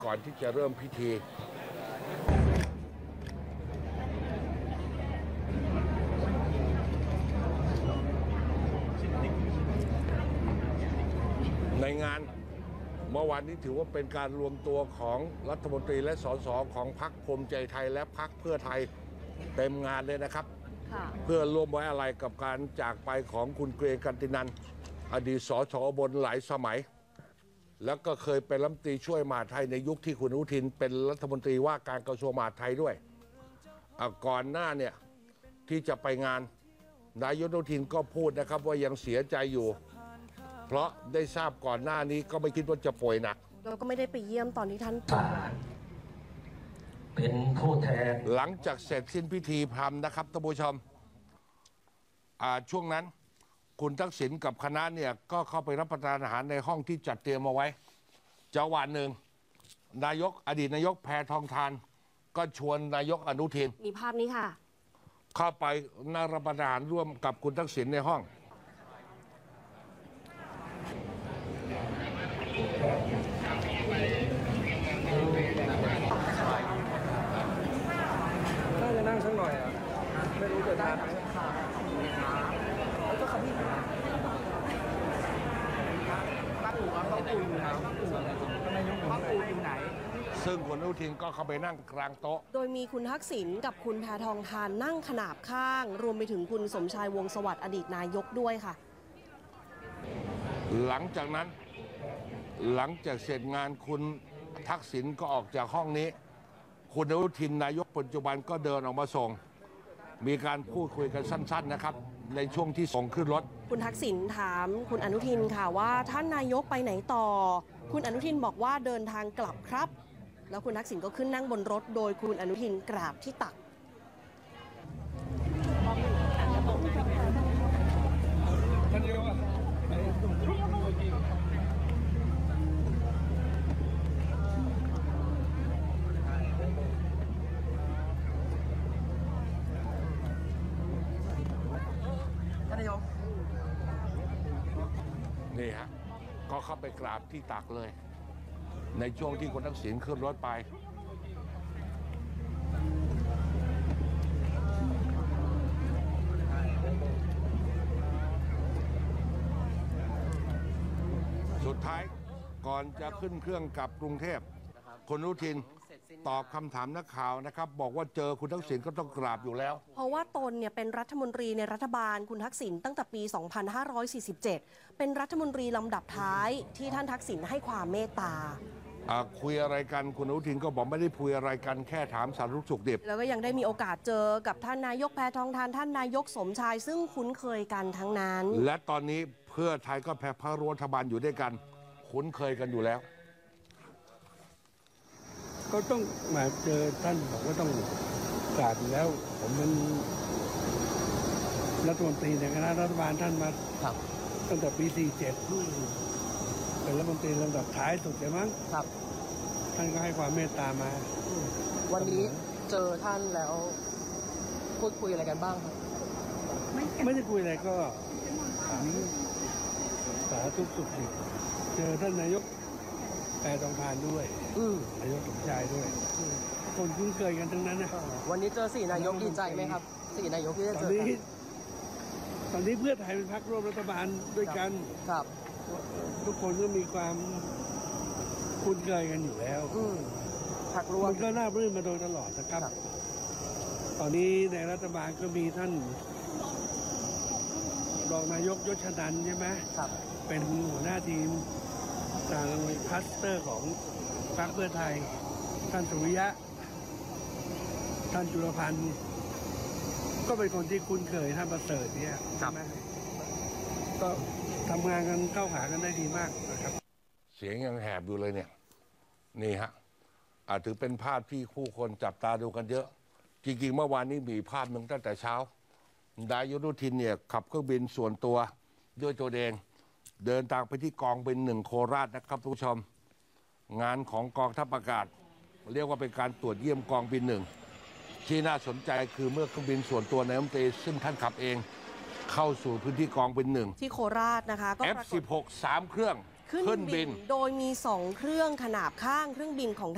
ก่อนที่จะเริ่มพิธีในงานเมื่อวานนี้ถือว่าเป็นการรวมตัวของรัฐมนตรีและสสของพรรคภูมิใจไทยและพรรคเพื่อไทยเต็มงานเลยนะครับเพื่อร่วมไว้อาลัยกับการจากไปของคุณเกรียงกันตินันอดีตสชอุบลหลายสมัยแล้วก็เคยเป็นรัฐมนตรีช่วยมหาดไทยในยุคที่คุณอนุทินเป็นรัฐมนตรีว่าการกระทรวงมหาดไทยด้วยก่อนหน้าเนี่ยที่จะไปงานนายกอนุทินก็พูดนะครับว่ายังเสียใจอยู่เพราะได้ทราบก่อนหน้านี้ก็ไม่คิดว่าจะป่วยหนักเราก็ไม่ได้ไปเยี่ยมตอนที่ท่านเป็นผู้แทนหลังจากเสร็จสิ้นพิธีพราหมณ์นะครับท่านผู้ชมช่วงนั้นคุณทักษิณกับคณะเนี่ยก็เข้าไปรับประทานอาหารในห้องที่จัดเตรียมเอาไว้จังหวะหนึ่งอดีตนายกแพทองธารก็ชวนนายกอนุทินมีภาพนี้ค่ะเข้าไปนั่งรับประทานอาหารร่วมกับคุณทักษิณในห้องน่าจะนั่งสักหน่อยไม่รู้จะได้ไหมแล้วก็ขมิ้นป้าปู่อยู่ไหนซึ่งคุณอนุทินก็เข้าไปนั่งกลางโต๊ะโดยมีคุณทักษิณกับคุณแพทองธารนั่งขนาบข้างรวมไปถึงคุณสมชายวงศ์สวัสดิ์อดีตนายกด้วยค่ะหลังจากนั้นหลังจากเสร็จงานคุณทักษิณก็ออกจากห้องนี้คุณอนุทินนายกปัจจุบันก็เดินออกมาส่งมีการพูดคุยกันสั้นๆนะครับในช่วงที่ส่งขึ้นรถคุณทักษิณถามคุณอนุทินค่ะว่าท่านนายกไปไหนต่อคุณอนุทินบอกว่าเดินทางกลับครับแล้วคุณทักษิณก็ขึ้นนั่งบนรถโดยคุณอนุทินกราบที่ตักนี่ฮะก็เข้าไปกราบที่ตักเลยในช่วงที่คุณทักษิณขึ้นรถไปสุดท้ายก่อนจะขึ้นเครื่องกลับกรุงเทพคุณอนุทินตอบคำถามนักข่าวนะครับบอกว่าเจอคุณทักษิณก็ต้องกราบอยู่แล้วเพราะว่าตนเนี่ยเป็นรัฐมนตรีในรัฐบาลคุณทักษิณตั้งแต่ปี 2547 เป็นรัฐมนตรีลำดับท้ายที่ท่านทักษิณให้ความเมตตาคุยอะไรกันคุณอนุทินก็บอกไม่ได้คุยอะไรกันแค่ถามสารทุกข์สุขดิบแล้วก็ยังได้มีโอกาสเจอกับท่านนายกแพทองธารท่านนายกสมชายซึ่งคุ้นเคยกันทั้งนั้นและตอนนี้เพื่อไทยก็แพ้พรรครัฐบาลอยู่ด้วยกันคุ้นเคยกันอยู่แล้วก็ต้องมาเจอท่านบอกว่าต้องกราบอยู่แล้วผมเป็นรัฐมนตรีในคณะรัฐบาลท่านมาตั้งแต่ปี47เป็นรัฐมนตรีลำดับท้ายสุดเลยมั้งท่านก็ให้ความเมตตามาวันนี้เจอท่านแล้วพูดคุยอะไรกันบ้างครับไม่ได้คุยอะไรก็ถามสารทุกข์สุขดิบเจอท่านนายกแพทองธารด้วยนายกสมชายด้วยคนคุ้นเคยกันทั้งนั้นนะวันนี้เจอ4 นายกดีใจไหมครับ4 นายกที่ได้เจอกันตอนนี้เพื่อไทยเป็นพรรคร่วมรัฐบาลด้วยกันครับทุกคนก็มีความคุ้นเคยกันอยู่แล้วพรรคร่วมมันก็น่ารื่นมาโดยตลอดนะครับตอนนี้ในรัฐบาลก็มีท่านรองนายกยศชนันท์ใช่ไหมเป็นหัวหน้าทีมทางคลัสเตอร์ของพรรคเพื่อไทยท่านสุริยะท่านจุลพันธ์ก็เป็นคนที่คุ้นเคยท่านประเสริฐเนี่ยใช่ไหมก็ทำงานกันเข้าหากันได้ดีมากนะครับเสียงยังแหบอยู่เลยเนี่ยนี่ฮะถือเป็นภาพที่ผู้คนจับตาดูกันเยอะจริงๆเมื่อวานนี้มีภาพหนึ่งตั้งแต่เช้านายกอนุทินเนี่ยขับเครื่องบินส่วนตัวด้วยตัวเองเดินทางไปที่กองบิน1โคราชนะครับทุกผู้ชมงานของกองทัพอากาศเรียกว่าเป็นการตรวจเยี่ยมกองบิน1ที่น่าสนใจคือเมื่อเครื่องบินส่วนตัวนายกรัฐมนตรีซึ่งท่านขับเองเข้าสู่พื้นที่กองบิน1 ที่โคราชนะคะก็ F16 3 เครื่องขึ้นบินโดยมี2 เครื่องขนาบข้างเครื่องบินของ